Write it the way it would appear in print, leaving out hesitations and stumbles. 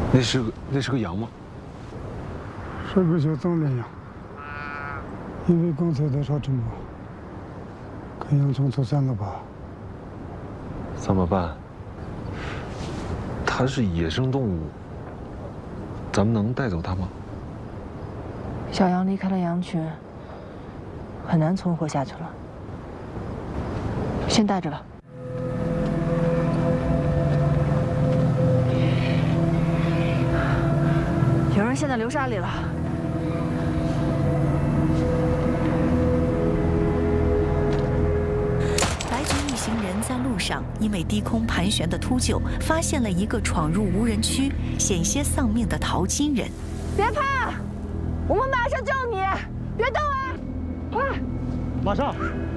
那是个羊吗？ 是不是就种的羊？因为刚才在说什么？看洋葱才3个8。 怎么办？它是野生动物，咱们能带走它吗？ 小羊离开了羊群，很难存活下去了。先带着吧。有人陷在流沙里了。 白菊一行人在路上，因为低空盘旋的秃鹫，发现了一个闯入无人区、险些丧命的淘金人。 别怕，我们马上救你，别动啊！快！ 马上。